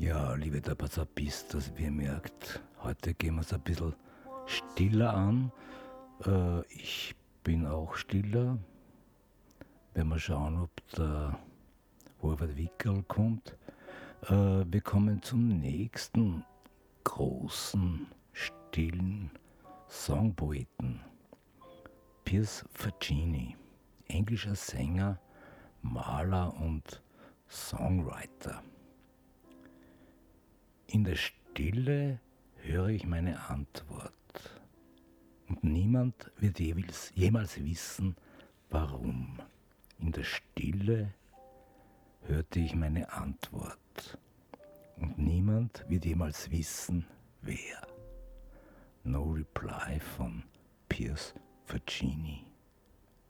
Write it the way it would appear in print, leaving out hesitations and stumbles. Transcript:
Ja, liebe Tabazapistas, wie ihr merkt, heute gehen wir es ein bisschen stiller an. Ich bin auch stiller. Wenn wir schauen, ob der Horvath Wickerl kommt. Wir kommen zum nächsten großen, stillen Songpoeten. Piers Faccini, englischer Sänger, Maler und Songwriter. In der Stille höre ich meine Antwort und niemand wird jemals wissen, warum. In der Stille hörte ich meine Antwort und niemand wird jemals wissen, wer. No Reply von Piers Faccini.